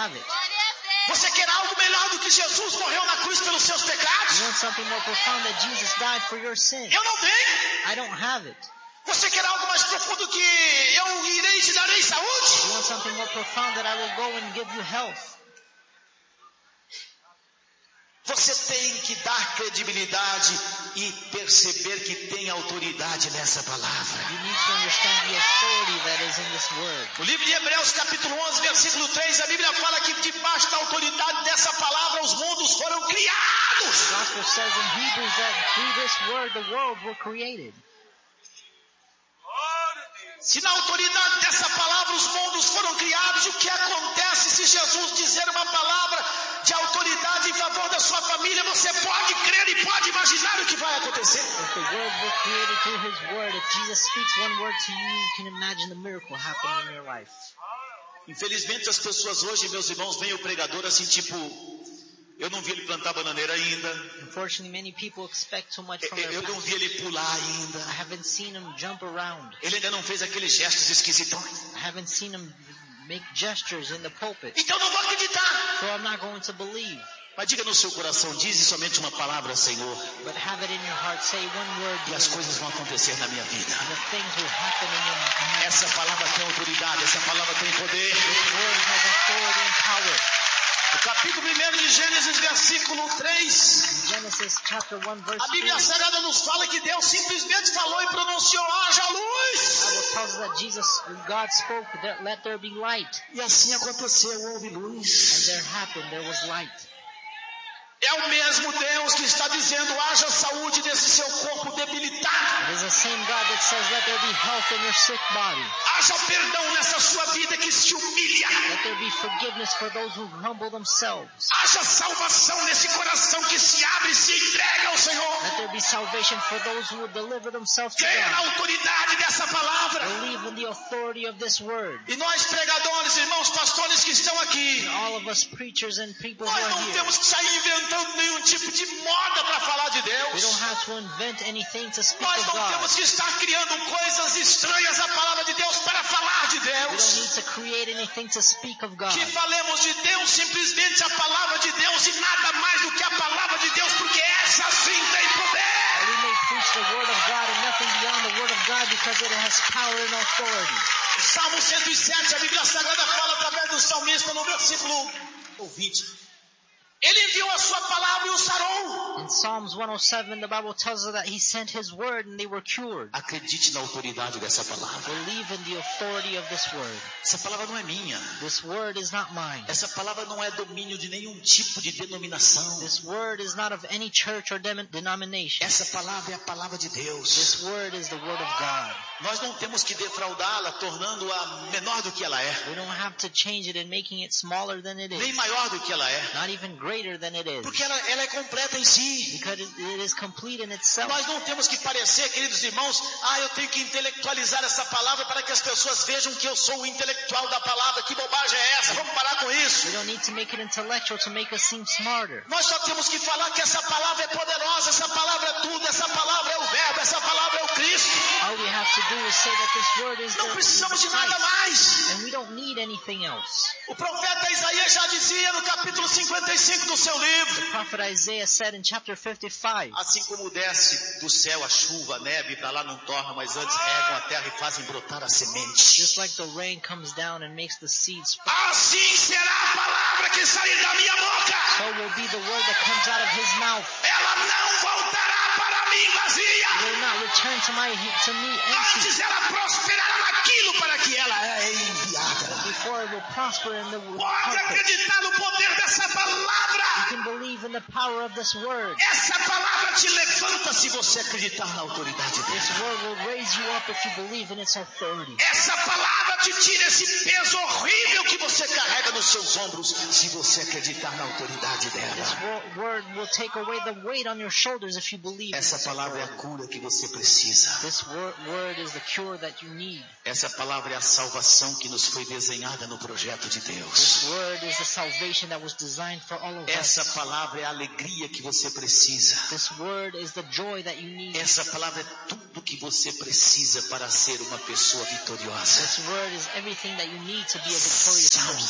have it. Você quer algo melhor do que Jesus morreu na cruz pelos seus pecados? You want something more profound that Jesus died for your sins? Eu não tenho. I don't have it. Você quer algo mais profundo que eu irei e te darei saúde? You want something more profound that I will go and give you health? Você tem que dar credibilidade e perceber que tem autoridade nessa palavra. You need to understand the authority that is in this word. No livro de Hebreus, capítulo 11, versículo 3, a Bíblia fala que debaixo da autoridade dessa palavra os mundos foram criados. The gospel says in Hebrews that through this word the world were created. Se na autoridade dessa palavra os mundos foram criados, o que acontece se Jesus dizer uma palavra de autoridade em favor da sua família? Você pode crer e pode imaginar o que vai acontecer. If the world were created through his word, if Jesus speaks one word to you, you can imagine the miracle happening in your life. Infelizmente as pessoas hoje, meus irmãos, veem o pregador assim tipo, eu não vi ele plantar bananeira ainda. Unfortunately, many people expect too much from their Eu não vi ele pular ainda. I haven't seen him jump around. Ele ainda não fez aqueles gestos esquisitões. I haven't seen him make gestures in the pulpit. Então não vou acreditar. So I'm not going to believe. Mas diga no seu coração, dize somente uma palavra, Senhor, But have it in your heart, say one word, e as coisas vão acontecer na minha vida. and the things will happen in your life. Essa palavra tem autoridade, essa palavra tem poder. This word has authority and power. No capítulo 1 de Gênesis, versículo 3, In Genesis chapter 1 verse a Bíblia 3, Sagrada nos fala que Deus simplesmente falou e pronunciou, haja the luz. Bible tells us that God spoke, let there be light. E assim aconteceu, houve And luz. there happened, there was light. É o mesmo Deus que está dizendo, haja saúde nesse seu corpo debilitado. It is the same God that says, let there be health in your sick body. Haja perdão nessa sua vida que se humilha. Let there be forgiveness for those who humble themselves. Haja salvação nesse coração que se abre e se entrega ao Senhor. Let there be salvation for those who will deliver themselves to Creia na God. autoridade dessa palavra. Believe in the authority of this word. E nós pregadores, irmãos, pastores que estão aqui, All of us preachers and people who nós are não here, temos que sair inventando nenhum tipo de moda para falar de we Deus. don't have to invent anything to speak Nós of não God. temos que estar criando coisas estranhas à palavra de Deus para falar de We don't Deus. need to create anything to speak of God. Que falemos de Deus simplesmente a palavra de Deus e nada mais do que a palavra de Deus, porque essa sim tem poder. That we may preach the word of God and nothing beyond the word of God because it has power and authority. O Salmo 107, a Bíblia Sagrada fala através do salmista no versículo 20. Ele enviou a sua palavra e o sarou. In Psalms 107, the Bible tells us that he sent his word and they were cured. Acredite na autoridade dessa palavra. Believe in the authority of this word. Essa palavra não é minha. This word is not mine. Essa palavra não é domínio de nenhum tipo de denominação. This word is not of any church or denomination. Essa palavra é a palavra de Deus. This word is the word of God. Nós não temos que defraudá-la, tornando-a menor do que ela é. We don't have to change it and making it smaller than it Nem is. maior do que ela é. Not even greater than it is. Porque ela é completa em si. Because it is complete in itself. Nós não temos que parecer, queridos irmãos, eu tenho que intelectualizar essa palavra para que as pessoas vejam que eu sou o intelectual da palavra. Que bobagem é essa? Vamos parar com isso. We don't need to make it intellectual to make us seem smarter. Nós só temos que falar que essa palavra é poderosa, essa palavra é tudo, essa palavra é o verbo, essa palavra é o Cristo. All we have to do is say that this word is Não the precisamos de nada Christ. mais. And we don't need anything else. O profeta Isaías já dizia no capítulo 55 do seu livro: The prophet Isaiah said in chapter 55, assim como desce do céu a chuva, a neve, para lá não torna, mas antes regam a terra e fazem brotar a semente. just like the rain comes down and makes the seeds sprout, Assim será a palavra que sair da minha boca. so will be the word that comes out of his mouth. Ela não voltará para mim It vazia. will not return to me empty. Antes ela prosperará naquilo para que ela é enviada. Before it will prosper in the Pode purpose. acreditar no poder dessa You palavra. can believe in the power of this word. Essa palavra te levanta se você acreditar na autoridade This dela. word will raise you up if you believe in its authority. Essa palavra te tira esse peso horrível que você carrega nos seus ombros se você acreditar na autoridade This dela. word will take away the weight on your shoulders if you believe in Essa its palavra é a authority. cura que você precisa. This word is the cure that you need. Essa palavra é a salvação que nos foi desenhada no projeto de This Deus. word is the salvation that was designed for all of Essa us. palavra é a alegria que você precisa. This word is the joy that you need. Essa palavra é tudo que você precisa para ser uma pessoa vitoriosa. This word is everything that you need to be a victorious person. Salva,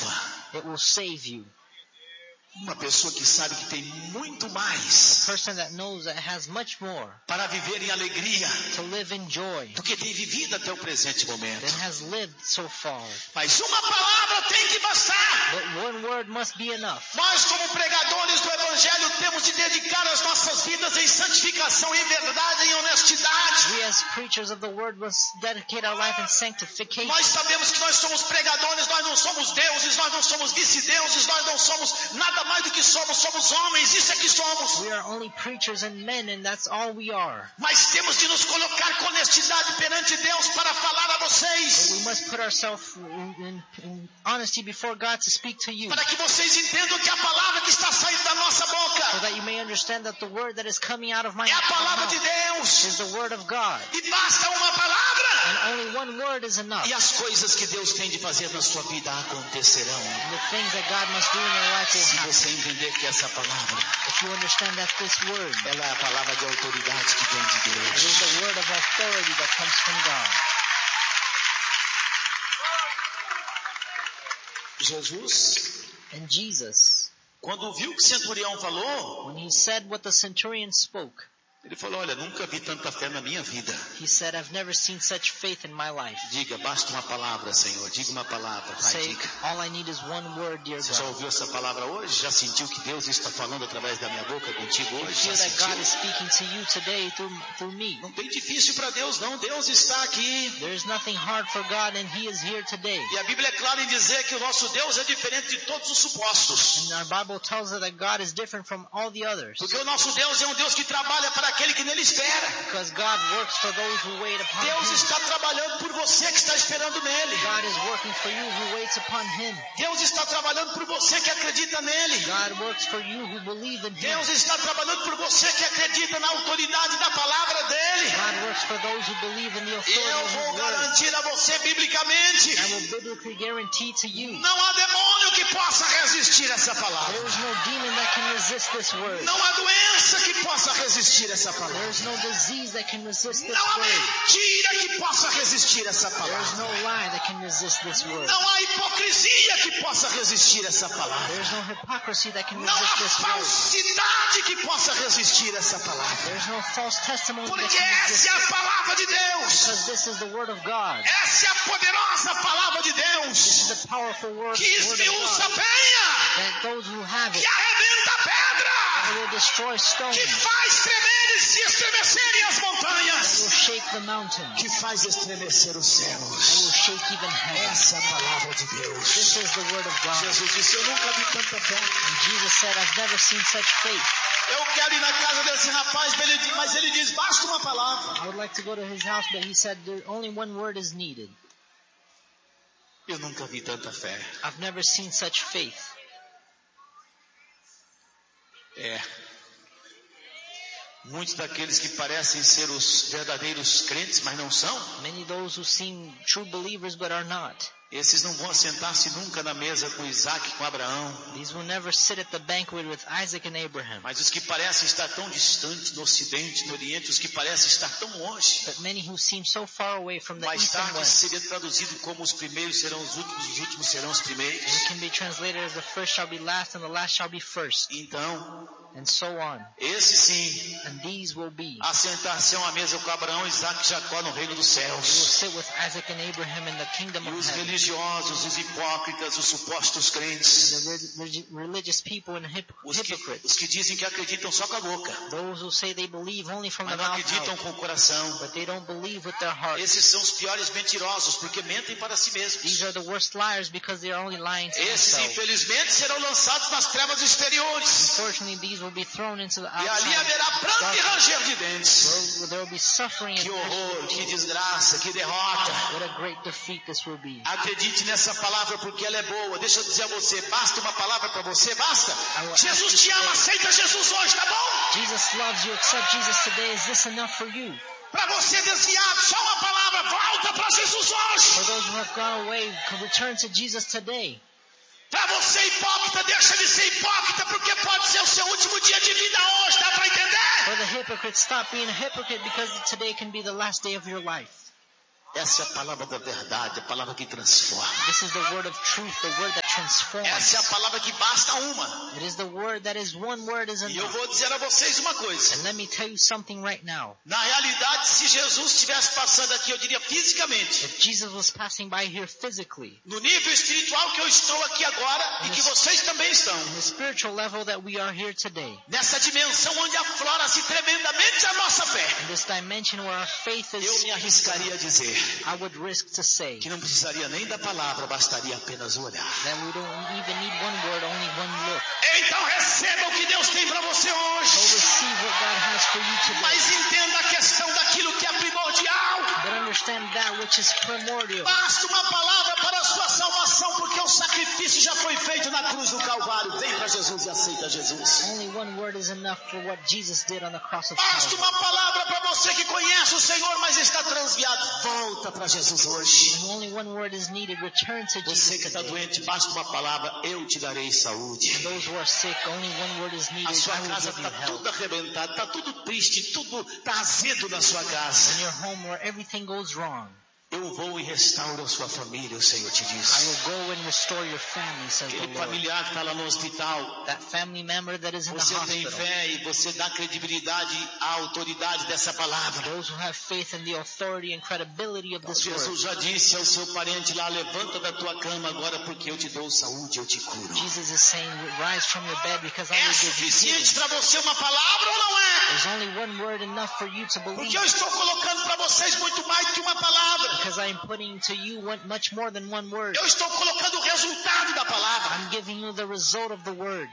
It will save you. Uma pessoa que sabe que tem muito mais A person that knows that has much more para viver em alegria to live in joy do que tem vivido até o presente momento. than has lived so far. Mas uma palavra tem que bastar. But one word must be enough. Nós, como pregadores do Evangelho, temos de dedicar as nossas vidas em santificação, em verdade, em honestidade. We as preachers of the word must dedicate our life in sanctification. Nós sabemos que nós somos pregadores, nós não somos deuses, nós não somos vice-deuses, nós não somos nada mais do que somos homens, isso é que somos. We are only preachers and men, and that's all we are. Mas temos de nos colocar com honestidade perante Deus para falar a But vocês. we must put ourselves in honesty before God to speak to you, Para que vocês entendam que a palavra que está saindo da nossa boca so that you may understand that the word that is coming out of my é a palavra de mouth Deus. is the word of God. E basta uma palavra. And only one word is enough. E as coisas que Deus tem de fazer na sua vida acontecerão. The things that God must do in your life will Se happen. você entender que essa palavra, If you understand that this word, ela é a palavra de autoridade que vem de it is Deus. the word of authority that comes from God. Jesus, And Jesus, quando viu o que o centurião falou, when he said what the centurion spoke, ele falou, olha, nunca vi tanta fé na minha vida. he said, I've never seen such faith in my life. Diga, basta uma palavra, Senhor. Diga uma palavra, Pai, Say, diga. all I need is one word, dear Você já God. ouviu essa palavra hoje? Já sentiu que Deus está falando através da minha boca contigo You hoje? feel Já that God is sentiu? speaking to you today through me. Não tem difícil para Deus, não. Deus está aqui. There is nothing hard for God, and He is here today. E a Bíblia é clara em dizer que o nosso Deus é diferente de todos os supostos. And our Bible tells us that God is different from all the others. Porque o nosso Deus é um Deus que trabalha para aquele que nele espera. Because God works for those who wait upon Deus Him. está trabalhando por você que está esperando nele. God is working for you who waits upon Him. Deus está trabalhando por você que acredita nele. God works for you who believe in Him. Deus está trabalhando por você que acredita na autoridade da palavra dele. God works for those who believe in the E authority eu of vou His word. garantir a você biblicamente, I will biblically guarantee to you, não há demônio que possa resistir essa palavra. there is no demon that can resist this word. Não há doença que possa resistir essa There palavra. is no disease that can resist this Não há word. mentira que possa resistir essa There is palavra. no lie that can resist this word. Não há hipocrisia que possa resistir essa There palavra. is no hypocrisy that can Não resist há this word. falsidade que possa resistir essa palavra. There is no false testimony that Porque can resist essa é a it. palavra de Deus. Because this is the word of God. Essa é a poderosa palavra de This Deus. is a powerful word Que of esmiuça a God. penha. That those who have Que it, arrebenta a it pedra. will destroy stones. Que faz tremer e se estremecerem as It will montanhas. shake the mountains. Que faz estremecer os It will céus. shake even heaven. Essa é a palavra de This Deus. is the word of God. Jesus disse, eu nunca vi tanta fé. And Jesus said, I've never seen such faith. Eu quero ir na casa desse rapaz, mas ele diz, basta uma palavra. I would like to go to his house, but he said there only one word is needed. Eu nunca vi tanta fé. I've never seen such faith. Muitos daqueles que parecem ser os verdadeiros crentes, mas não são, Many those who seem true believers but are not. esses não vão assentar-se nunca na mesa com Isaac, com Abraão. These will never sit at the banquet with Isaac and Abraham. Mas os que parecem estar tão distantes no Ocidente, no Oriente, os que parecem estar tão longe, But many who seem so far away from the mais east and tarde west. seria traduzido como os primeiros serão os últimos serão os primeiros. It can be translated as the first shall be last and the last shall be first. Então, And so on. esse sim, And these will be. assentar-se a uma mesa com Abraão, Isaac e Jacó no reino dos They will céus. sit with Isaac and Abraham in the kingdom E of os heaven. religiosos, os hipócritas, os supostos crentes, The religious people and hypocrites. os que dizem que acreditam só com a boca, Those who say they believe only from the mas não mouth acreditam out, com o coração. but they don't believe with their heart. Esses são os piores mentirosos, porque mentem para si mesmos. These are the worst liars because they are only lying to Esses, themselves. infelizmente, serão lançados nas trevas exteriores. Unfortunately, these will be thrown into the E ali outside. haverá pranto e ranger de dentes. Where there will be suffering and Que horror, que desgraça, que derrota. what a great defeat this will be. Acredite nessa palavra porque ela é boa. Deixa eu dizer a você, basta uma palavra para você, basta. Jesus te ama, aceita Jesus hoje, tá bom? Jesus loves you. Accept Jesus today. Is this enough for you? Para você desviado, só uma palavra, volta para Jesus For hoje. those who have gone away, can return to Jesus today. Para você hipócrita, deixa de ser hipócrita porque pode ser o seu último dia de vida hoje, dá para entender? For the hypocrite, stop being a hypocrite because today can be the last day of your life. Essa é a palavra da verdade, a palavra que transforma. This is the word of truth, the word that transforms. Essa é a palavra que basta uma. It is the word that is one word is E eu enough. vou dizer a vocês uma coisa. And let me tell you something right now. Na realidade, se Jesus estivesse passando aqui, eu diria fisicamente, If Jesus was passing by here physically, no nível espiritual que eu estou aqui agora e que vocês também estão, in the spiritual level that we are here today, nessa dimensão onde aflora-se tremendamente a nossa fé, in this dimension where our faith eu is, me arriscaria a dizer I would risk to say que não precisaria nem da palavra, bastaria apenas olhar. that we don't even need one word, only one look. Então receba o que Deus tem para você So hoje. receive what God has for you today. Mas entenda a questão daquilo que é primordial. But understand that which is primordial. Basta uma palavra para a sua salvação, porque o sacrifício já foi feito na cruz do Calvário. Vem para Jesus e aceita Jesus. Only one word is enough for what Jesus did on the cross of Basta Calvary. uma palavra para você que conhece o Senhor, mas está transviado. Volta para Jesus hoje. And only one word is needed. Return to Você Jesus que está today. doente, basta uma palavra, eu te darei saúde. And those who are sick, only one word is A needed. sua I will casa give you está help. tudo arrebentado, está tudo triste, tudo está azedo na sua casa. In your home where everything goes wrong, Eu vou e restauro a sua família, o Senhor te I disse. will go and restore your family, says the Aquele Lord. familiar que está lá no hospital, That family member that is in the você tem hospital. fé e você dá credibilidade à autoridade dessa palavra. Those who have faith in the authority and credibility of this word. Jesus já disse ao seu parente lá, levanta da tua cama agora porque eu te dou saúde, eu te curo. Jesus is saying, rise from your bed because I É will give you suficiente healing. para você uma palavra ou não é? There's only one word enough for you to believe. Porque eu estou colocando para vocês muito mais do que uma palavra. Because I am putting to you much more than one word. Eu estou colocando o resultado da palavra. I'm giving you the result of the word.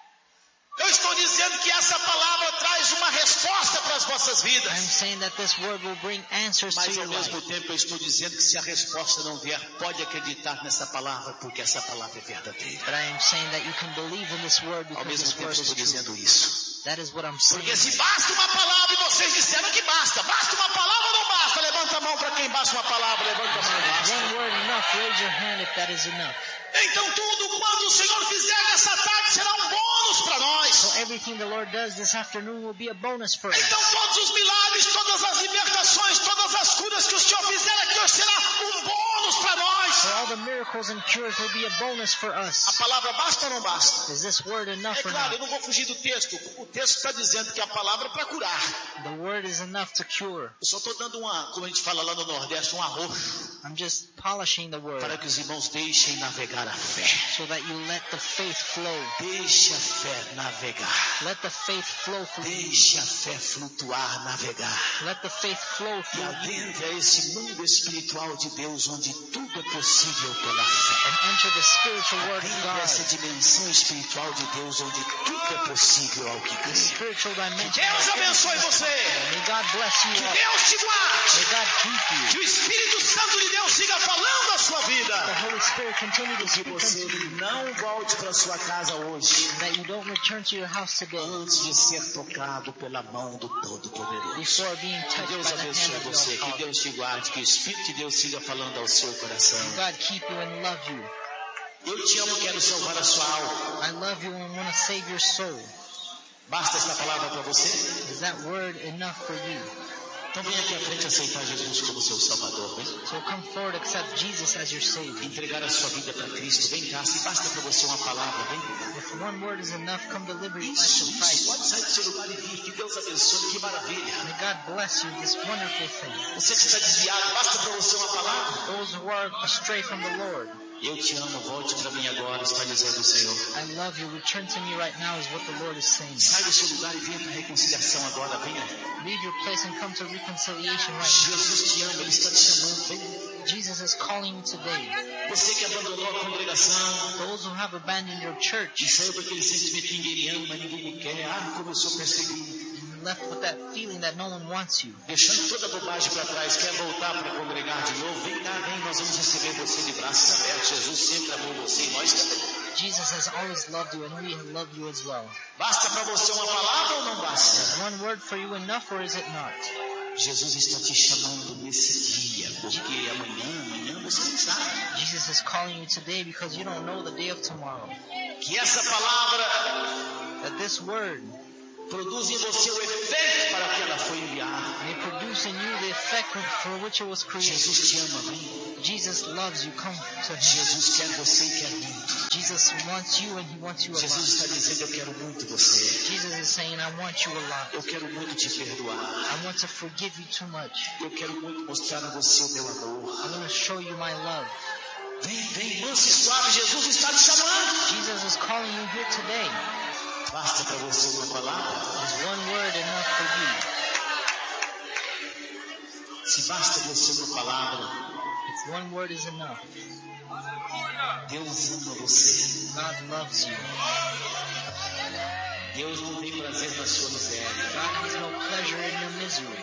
Eu estou dizendo que essa palavra traz uma resposta para as vossas I'm vidas. saying that this word will bring answers to Mas your ao mesmo life. tempo eu estou dizendo que se a resposta não vier, pode acreditar nessa palavra, porque essa palavra é verdadeira. But I am saying that you can believe in this word Ao because mesmo this tempo eu word is estou true. dizendo isso. That is what I'm saying. Porque se basta uma palavra e vocês disseram que basta uma palavra ou não basta? Levanta a mão para quem basta uma palavra, levanta a mão. Basta. One word enough, raise your hand if that is enough. Então tudo quando o Senhor fizer nessa tarde será um bônus para nós. So everything the Lord does this afternoon will be a bonus for us. Então todos os milagres, todas as libertações, todas as curas que o Senhor fizer aqui hoje será um bônus para nós. So all the miracles and cures will be a bonus for A us. palavra basta ou não basta? Is this word enough É or claro, eu not? não vou fugir do texto. O texto está dizendo que a palavra é para curar. The word is enough to cure. Eu só estou dando como a gente fala lá no Nordeste, um arroxo I'm just polishing the word para que os irmãos deixem navegar a fé. so that you let the faith flow. Deixe a fé navegar. Let the faith flow through you. Deixe a fé flutuar, navegar. Let the faith flow E through you. adentre a esse mundo espiritual de Deus, onde tudo é possível pela fé. And enter the spiritual word of Adentre essa God. dimensão espiritual de Deus, onde tudo é possível ao que The crê. spiritual dimension. Deus abençoe você. May God bless you Que all. Deus te guarde. May God keep you. Que o Espírito Santo de Deus siga falando a sua The vida. Holy Spirit continue to Que speak você unto you. não volte para sua casa hoje That you don't return to your house today antes de ser tocado pela mão do Todo-Poderoso. before being Que touched Deus by the hand abençoe of the você, que All-Powerful. Deus te guarde, que o Espírito de Deus siga falando ao seu coração. God keep you and love you. Eu te amo, quero salvar a sua alma. I love you and want to save your soul. Basta esta palavra para você? Is that word enough for you? Então vem aqui à frente aceitar Jesus como seu Salvador, vem. So come forward, accept Jesus as your Savior. Entregar a sua vida para Cristo, vem cá. Se basta para você uma palavra, vem. If one word is enough, come deliver your life Isso, to isso. Christ. Pode sair do seu lugar e vir. Que Deus abençoe, que maravilha. May God bless you, this wonderful thing. Você que está desviado, basta para você uma palavra. Those who are astray from the Lord, Eu te amo, volte para mim agora, está dizendo o Senhor. I love you. Return to me right now is what the Lord is saying. Sai do seu lugar e venha para a reconciliação agora, venha. Leave your place and come to reconciliation right Jesus te ama, Ele está te chamando, venha. now. Jesus is calling you today. Você que abandonou a congregação, Those who have abandoned your e church saiu para aquele sentimento ninguém ama, ninguém me quer. Como eu sou perseguido. and left with that feeling that no one wants you. Deixando toda a bobagem para trás, quer voltar para congregar de novo? Vem cá, vem, nós vamos receber você de braços abertos. Jesus sempre amou você e nós também. Jesus has always loved you and we have loved you as well. Basta para você uma palavra ou não basta? Is one word for you enough or is it not? Jesus está te chamando nesse dia, porque amanhã você não sabe. Jesus is calling you today because you don't know the day of tomorrow. Que essa palavra That this word Produz em você o efeito para que ela foi enviada. May produce in you the effect for which it was created. Jesus te ama, vem. Jesus loves you. Come to Him. Jesus quer você e quer muito. Jesus wants you and He wants you a Jesus lot. está dizendo, eu quero muito você. Jesus is saying, I want you a lot. Eu quero muito te perdoar. I want to forgive you too much. Eu quero muito mostrar a você o meu amor. I want to show you my love. Vem, vem, manso e suave, Jesus está te chamando. Jesus is calling you here today. Basta para você uma palavra. Is one word enough for Se basta você uma palavra, you? If one word is enough, Deus ama você. God loves you. Deus não tem prazer na sua miséria. God has no pleasure in your misery.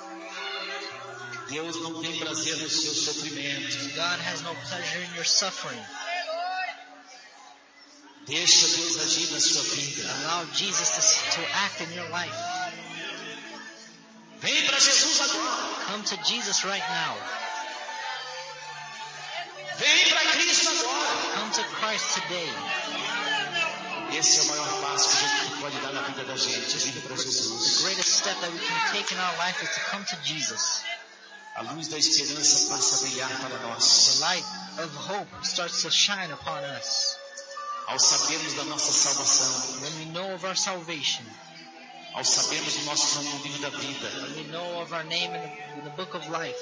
Deus não tem prazer no seu sofrimento. God has no pleasure in your suffering. Deixa Deus agir na sua vida. Allow Jesus to act in your life. Vem para Jesus agora. Come to Jesus right now. Vem para Cristo agora. Come to Christ today. Esse é o maior passo que a gente pode dar na vida da gente. Vir para The Jesus. greatest step that we can take in our life is to come to Jesus. A luz da esperança passa a brilhar para nós. The light of hope starts to shine upon us. Ao sabermos da nossa salvação. When we know of our salvation, Ao sabermos do nosso nome no livro da vida. when we know of our name in the book of life,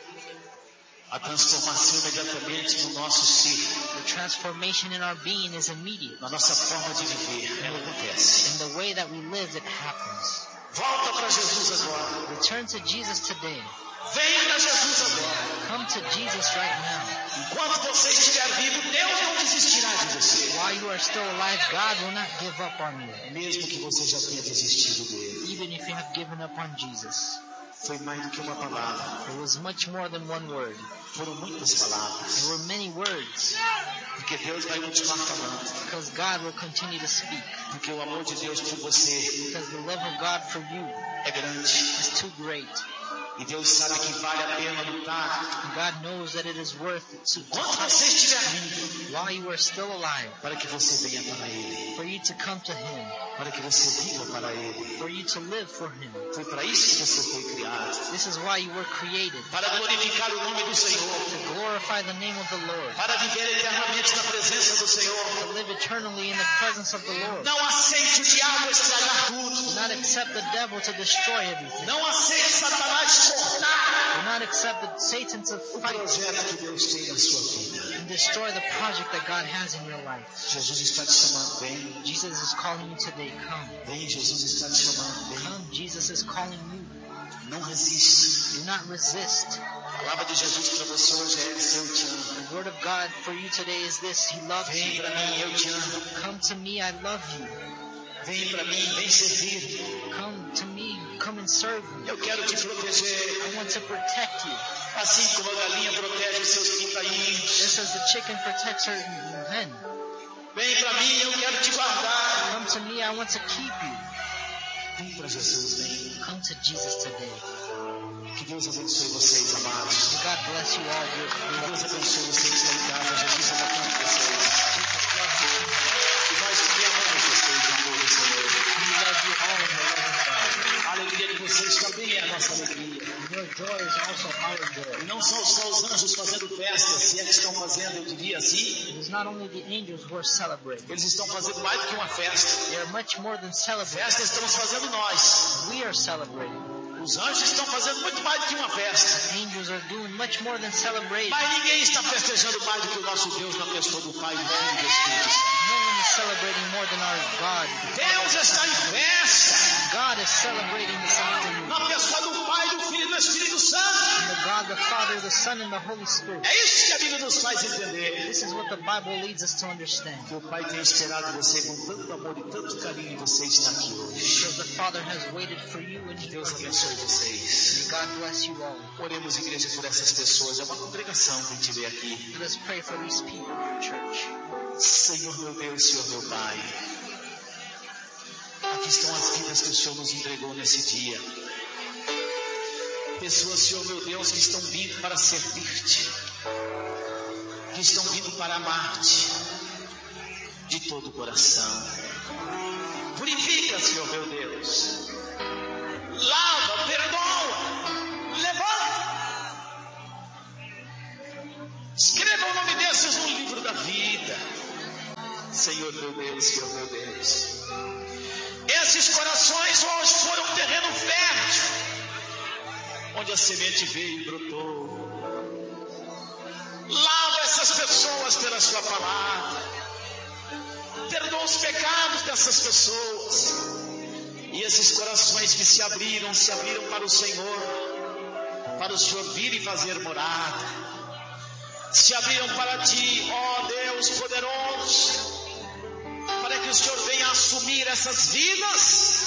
A transformação imediatamente no nosso ser. the transformation in our being is immediate. Na nossa forma de viver. Ela acontece. In the way that we live, it happens. Volta para Jesus agora. Return to Jesus today. Vem para Jesus agora. Come to Jesus right now. Enquanto você estiver vivo, Deus não desistirá de você. While you are still alive, God will not give up on you, Mesmo que você já tenha desistido dele. even if you have given up on Jesus. Foi mais do que uma palavra. It was much more than one word. Foram muitas palavras. There were many words, Porque Deus vai continuar falando. because God will continue to speak. Porque o amor de Deus por você Because the love of God for you é grande. is too great. E Deus sabe que vale a pena lutar. And God knows that it is worth it to Enquanto você estiver vivo. while you are still alive, Para que você venha para Ele. for you to come to Him, Para que você viva para Ele. for you to live for Him. Foi para isso que você foi criado. This is why you were created, Para glorificar o nome do Senhor. to glorify the name of the Lord, Para viver eternamente na presença do Senhor. to live eternally in the presence of the Lord. Não aceite o diabo estragar tudo. Do not accept the devil to destroy everything. Não aceite Satanás cortar Do not accept Satan to o fight projeto que Deus tem na sua vida. and destroy the project that God has in your life. Jesus está te chamando, vem. Jesus is calling you today. Come. Vem, Jesus está te chamando, vem. Come. Jesus is calling you. Não resista. Do not resist. A palavra de Jesus para você hoje é essa, eu te amo. The word of God for you today is this. He loves Vem you. para mim, eu te amo. Come to me. I love you. Vem para mim, vem servir. Come to me. Come and serve me. Eu quero te proteger. I want to protect you. Assim como a galinha protege os seus pintainhos. Just as the chicken protects her hen. Vem para mim, eu quero te guardar. Come to me. I want to keep you. Vem para Jesus, vem. Come to Jesus today. Que Deus abençoe vocês, amados. May God bless you all, dear Que friends. Deus abençoe vocês que estão em casa. Jesus ama tanto vocês. Jesus loves you. E nós também amamos vocês, no amor do Senhor. We love you all in the love of God. A alegria de vocês também é a nossa alegria. Your joy is also our joy. E não são só os anjos fazendo festa, se é que estão fazendo, eu diria assim. It is not only the angels who are celebrating. Eles estão fazendo mais do que uma festa. They are much more than celebrating. Festa estamos fazendo nós. We are celebrating. Os anjos estão fazendo muito mais do que uma festa. Angels are doing much more than celebrating. Mas ninguém está festejando mais do que o nosso Deus na pessoa do Pai, do Filho e do Espírito Santo. No one is celebrating more than our God. Deus está em festa God is celebrating this afternoon. na pessoa do Pai, do Filho e do Espírito Santo. And the God, the Father, the Son, and the Holy Spirit. É isso que a Bíblia nos faz entender. This is what the Bible leads us to understand. Que o Pai tem esperado você com tanto amor e tanto carinho e você está aqui hoje. Because the Father has waited for you and Que you Deus are here. abençoe vocês. May God bless you all. Oremos, igreja, por essas pessoas. É uma congregação que a gente vê aqui. Let us pray for these people, church. Senhor meu Deus, Senhor meu Pai. Aqui estão as vidas que o Senhor nos entregou nesse dia. Pessoas, Senhor meu Deus, que estão vindo para servir-te. Que estão vindo para amar-te. De de todo o coração. Purifica, Senhor meu Deus. Lava, perdoa, levanta. Escreva o nome desses no livro da vida. Senhor meu Deus, Senhor meu Deus. Esses corações hoje foram um terreno fértil, onde a semente veio e brotou. Lava essas pessoas pela sua palavra. Perdoa os pecados dessas pessoas. E esses corações que se abriram para o Senhor vir e fazer morada. Se abriram para Ti, ó Deus poderoso, para que o Senhor venha assumir essas vidas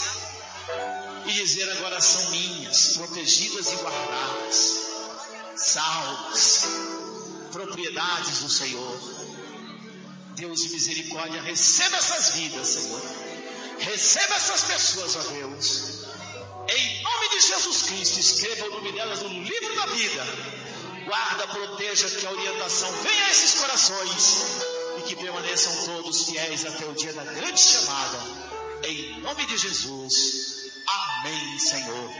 e dizer: agora são minhas, protegidas e guardadas, salvas, propriedades do Senhor. Deus de misericórdia, receba essas vidas, Senhor. Receba essas pessoas, ó Deus. Em nome de Jesus Cristo, escreva o nome delas no livro da vida. Guarda, proteja, que a orientação venha a esses corações e que permaneçam todos fiéis até o dia da grande chamada. Em nome de Jesus. Amém, Senhor.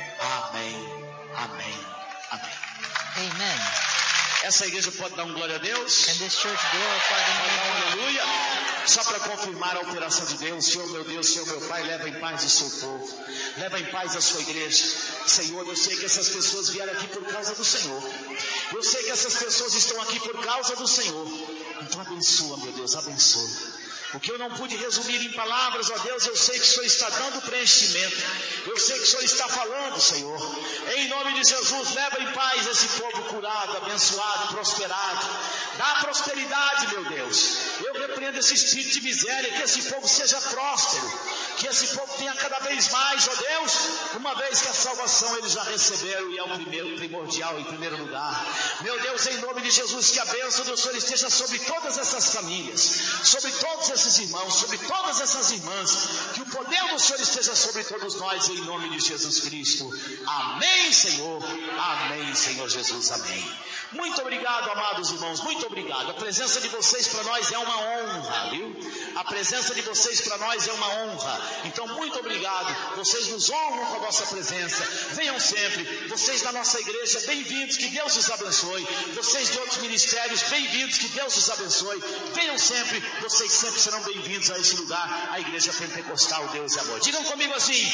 Amém. Amém. Amém. Amen. Essa igreja pode dar um glória a Deus? And this church glorify the Pode name dar um of God. aleluia? Só para confirmar a operação de Deus. Senhor meu Deus, Senhor meu Pai, leva em paz o seu povo. Leva em paz a sua igreja. Senhor, eu sei que essas pessoas vieram aqui por causa do Senhor. Eu sei que essas pessoas estão aqui por causa do Senhor. Então abençoa, meu Deus, abençoa. O que eu não pude resumir em palavras, ó Deus, eu sei que o Senhor está dando preenchimento. Eu sei que o Senhor está falando, Senhor. Em nome de Jesus, leva em paz esse povo curado, abençoado, prosperado. Dá prosperidade, meu Deus. Eu repreendo esse espírito de miséria, que esse povo seja próspero. Que esse povo tenha cada vez mais, ó Deus, uma vez que a salvação eles já receberam e é o primeiro, primordial, em primeiro lugar. Meu Deus, em nome de Jesus, que a bênção do Senhor esteja sobre todas essas famílias, sobre todos esses irmãos, sobre todas essas irmãs, que o poder do Senhor esteja sobre todos nós, em nome de Jesus Cristo. Amém, Senhor. Amém, Senhor Jesus. Amém. Muito obrigado, amados irmãos, muito obrigado. A presença de vocês para nós é uma honra, viu? A presença de vocês para nós é uma honra. Então, muito obrigado. Vocês nos honram com a vossa presença. Venham sempre. Vocês da nossa igreja, bem-vindos, que Deus os abençoe. Vocês de outros ministérios, bem-vindos, que Deus os abençoe. Venham sempre. Vocês sempre serão bem-vindos a esse lugar, a Igreja Pentecostal Deus e Amor. Digam comigo assim: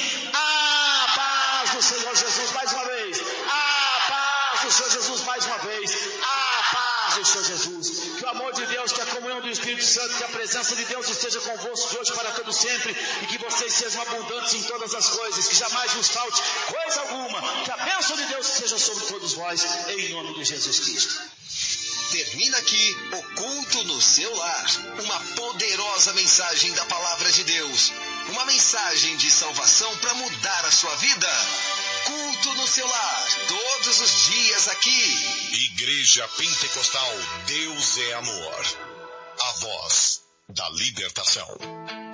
a paz do Senhor Jesus, mais uma vez. A paz do Senhor Jesus, mais uma vez. A paz do Senhor Jesus. Que o amor de Deus, que a comunhão do Espírito Santo, que a presença de Deus esteja convosco de hoje para todo sempre, e que vocês sejam abundantes em todas as coisas, que jamais vos falte coisa alguma. Que a bênção de Deus seja sobre todos vós, em nome de Jesus Cristo. Termina aqui o Culto no Seu Lar. Uma poderosa mensagem da Palavra de Deus. Uma mensagem de salvação para mudar a sua vida. Culto no Seu Lar, todos os dias aqui. Igreja Pentecostal Deus é Amor. A voz da libertação.